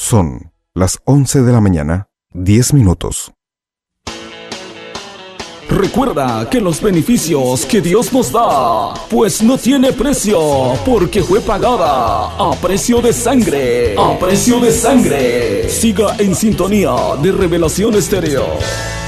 Son las 11 de la mañana, 10 minutos. Recuerda que los beneficios que Dios nos da, pues no tiene precio, porque fue pagada a precio de sangre. A precio de sangre. Siga en sintonía de Revelación Estéreo.